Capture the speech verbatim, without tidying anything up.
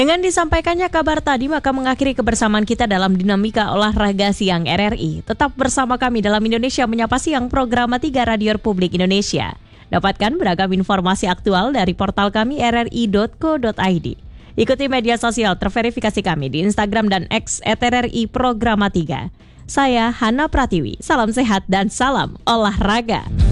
Dengan disampaikannya kabar tadi, maka mengakhiri kebersamaan kita dalam Dinamika Olahraga Siang R R I. Tetap bersama kami dalam Indonesia Menyapa Siang, program tiga Radio Republik Indonesia. Dapatkan beragam informasi aktual dari portal kami r r i dot co dot i d. Ikuti media sosial terverifikasi kami di Instagram dan X at R R I Programa tiga. Saya Hana Pratiwi, salam sehat dan salam olahraga.